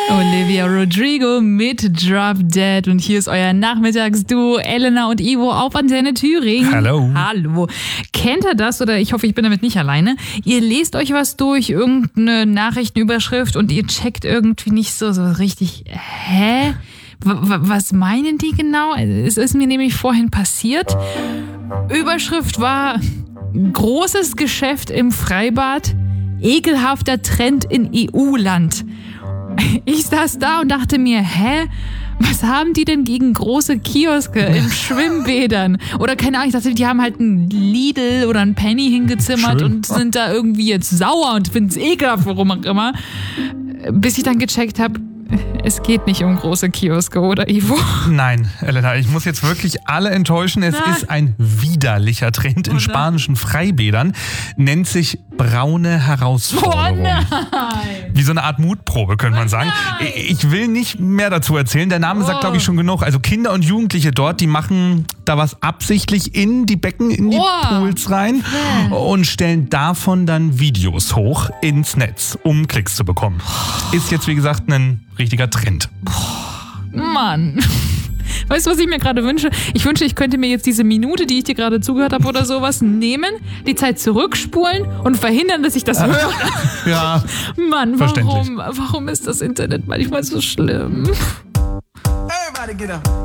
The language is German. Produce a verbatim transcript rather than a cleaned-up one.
Olivia Rodrigo mit Drop Dead. Und hier ist euer Nachmittagsduo Elena und Ivo auf Antenne Thüringen. Hallo. Hallo. Kennt ihr das? Oder ich hoffe, ich bin damit nicht alleine. Ihr lest euch was durch, irgendeine Nachrichtenüberschrift und ihr checkt irgendwie nicht so, so richtig, hä? W- was meinen die genau? Es ist mir nämlich vorhin passiert. Überschrift war: großes Geschäft im Freibad, ekelhafter Trend in E U-Land. Ich saß da und dachte mir, hä? Was haben die denn gegen große Kioske in Schwimmbädern? Oder keine Ahnung, ich dachte, die haben halt einen Lidl oder einen Penny hingezimmert Schön. und sind da irgendwie jetzt sauer und finden es ekelhaft, warum auch immer. Bis ich dann gecheckt habe, es geht nicht um große Kioske, oder Ivo? Nein, Elena, ich muss jetzt wirklich alle enttäuschen. Es Nein. ist ein widerlicher Trend in Oder? spanischen Freibädern. Nennt sich braune Herausforderung. Oh nein! Wie so eine Art Mutprobe, könnte man sagen. nein. Ich will nicht mehr dazu erzählen. Der Name sagt, Oh. glaube ich, schon genug. Also Kinder und Jugendliche dort, die machen da was absichtlich in die Becken, in die Oh. Pools rein und stellen davon dann Videos hoch ins Netz, um Klicks zu bekommen. Ist jetzt, wie gesagt, ein richtiger Trend. Mann. Weißt du, was ich mir gerade wünsche? Ich wünsche, ich könnte mir jetzt diese Minute, die ich dir gerade zugehört habe oder sowas, nehmen, die Zeit zurückspulen und verhindern, dass ich das höre. Ja, Mann, Verständlich. warum, warum ist das Internet manchmal so schlimm? Everybody get up.